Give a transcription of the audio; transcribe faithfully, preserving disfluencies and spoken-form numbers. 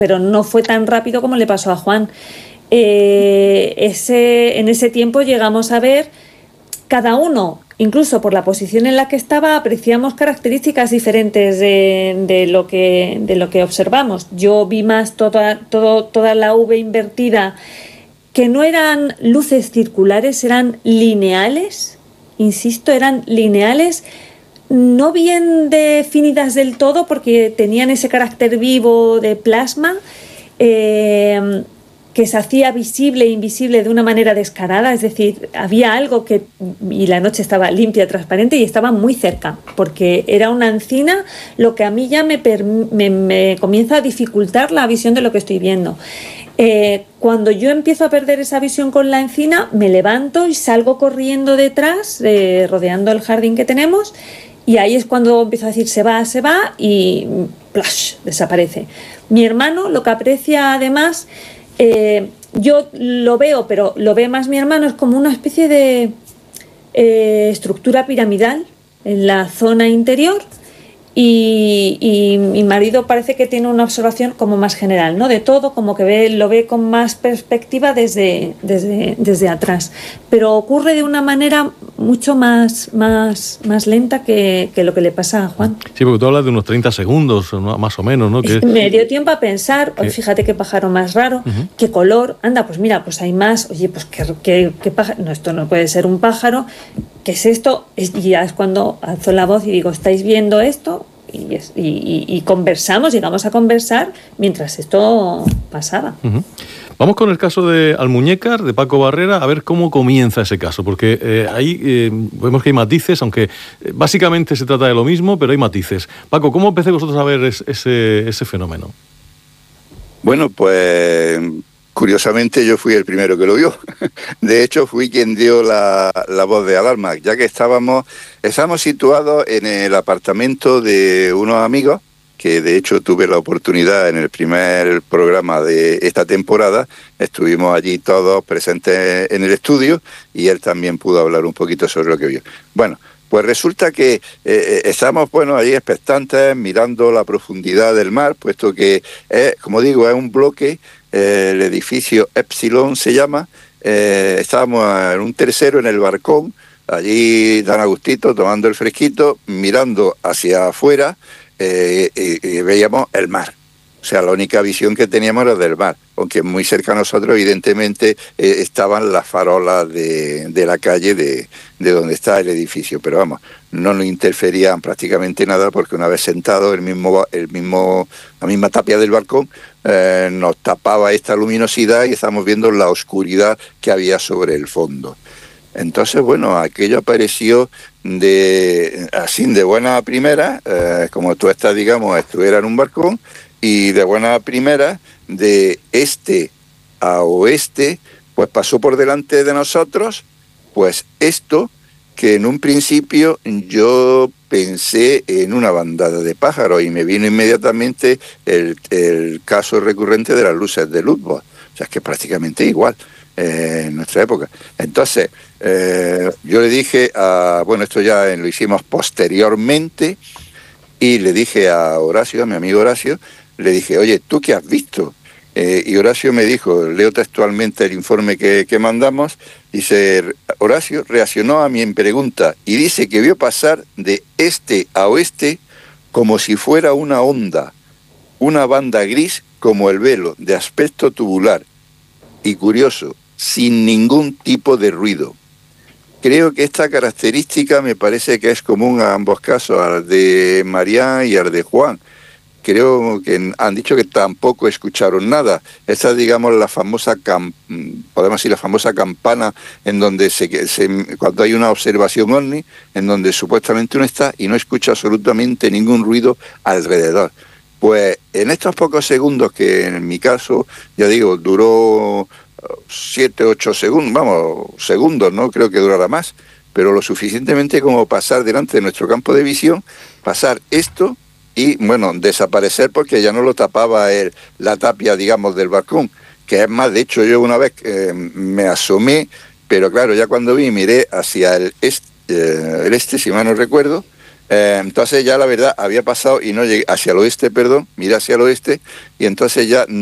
pero no fue tan rápido como le pasó a Juan. Eh, ese, en ese tiempo llegamos a ver cada uno, incluso por la posición en la que estaba, apreciamos características diferentes de, de, lo, que, de lo que observamos. Yo vi más toda, todo, toda la V invertida, que no eran luces circulares, eran lineales, insisto, eran lineales, no bien definidas del todo porque tenían ese carácter vivo de plasma, eh, que se hacía visible e invisible de una manera descarada, es decir, había algo que, y la noche estaba limpia, transparente y estaba muy cerca, porque era una encina, lo que a mí ya me, me, me comienza a dificultar la visión de lo que estoy viendo. Eh, cuando yo empiezo a perder esa visión con la encina, me levanto y salgo corriendo detrás, eh, rodeando el jardín que tenemos, y ahí es cuando empiezo a decir se va, se va, y ¡plash!, desaparece. Mi hermano lo que aprecia además, eh, yo lo veo, pero lo ve más mi hermano, es como una especie de eh, estructura piramidal en la zona interior. Y, y mi marido parece que tiene una observación como más general, ¿no? De todo, como que ve, lo ve con más perspectiva desde, desde, desde atrás. Pero ocurre de una manera mucho más, más, más lenta que, que lo que le pasa a Juan. Sí, porque tú hablas de unos treinta segundos, ¿no? Más o menos, ¿no? Que... Me dio tiempo a pensar, ¿qué? Fíjate qué pájaro más raro, uh-huh. Qué color, anda, pues mira, pues hay más, oye, pues qué, qué, qué pájaro, no, esto no puede ser un pájaro, ¿qué es esto? Es, y ya es cuando alzo la voz y digo, ¿estáis viendo esto? Y, y, y, y conversamos, llegamos a conversar mientras esto pasaba. Uh-huh. Vamos con el caso de Almuñécar, de Paco Barrera, a ver cómo comienza ese caso, porque eh, ahí eh, vemos que hay matices, aunque eh, básicamente se trata de lo mismo, pero hay matices. Paco, ¿cómo empecé vosotros a ver es, ese, ese fenómeno? Bueno, pues curiosamente yo fui el primero que lo vio. De hecho, fui quien dio la, la voz de alarma, ya que estábamos, estábamos situados en el apartamento de unos amigos, que de hecho tuve la oportunidad en el primer programa de esta temporada. Estuvimos allí todos presentes en el estudio y él también pudo hablar un poquito sobre lo que vio. Bueno, pues resulta que eh, estamos, bueno, ahí expectantes, mirando la profundidad del mar, puesto que, es, como digo, es un bloque, eh, el edificio Epsilon se llama. Eh, estábamos en un tercero en el balcón, allí tan a gustito, tomando el fresquito, mirando hacia afuera, eh, y, y veíamos el mar. O sea, la única visión que teníamos era del mar, aunque muy cerca a nosotros, evidentemente, eh, estaban las farolas de, de la calle de, de donde está el edificio. Pero vamos, no nos interferían prácticamente nada, porque una vez sentado, el mismo, el mismo, la misma tapia del balcón eh, nos tapaba esta luminosidad y estábamos viendo la oscuridad que había sobre el fondo. Entonces, bueno, aquello apareció de así de buena primera, eh, como tú estás, digamos, estuviera en un balcón, y de buena primera, de este a oeste, pues pasó por delante de nosotros, pues esto que en un principio yo pensé en una bandada de pájaros, y me vino inmediatamente el, el caso recurrente de las luces de Lutwak. O sea, es que prácticamente igual eh, en nuestra época. Entonces, eh, yo le dije a, bueno, esto ya lo hicimos posteriormente, y le dije a Horacio, a mi amigo Horacio, le dije, oye, ¿tú qué has visto? Eh, y Horacio me dijo, leo textualmente el informe que, que mandamos, dice, Horacio reaccionó a mi pregunta y dice que vio pasar de este a oeste como si fuera una onda, una banda gris como el velo, de aspecto tubular y curioso, sin ningún tipo de ruido. Creo que esta característica me parece que es común a ambos casos, al de María y al de Juan. Creo que han dicho que tampoco escucharon nada. Esa es, digamos, la famosa, cam, podemos decir, la famosa campana en donde se, se, cuando hay una observación ovni, en donde supuestamente uno está y no escucha absolutamente ningún ruido alrededor. Pues en estos pocos segundos, que en mi caso, ya digo, duró siete, ocho segundos, vamos, segundos, no creo que durara más, pero lo suficientemente como pasar delante de nuestro campo de visión, pasar esto y, bueno, desaparecer, porque ya no lo tapaba el, la tapia, digamos, del balcón, que es más, de hecho, yo una vez eh, me asomé, pero claro, ya cuando vi, miré hacia el este, eh, el este si mal no recuerdo, Eh, entonces ya la verdad había pasado y no llegué hacia el oeste, perdón, miré hacia el oeste y entonces ya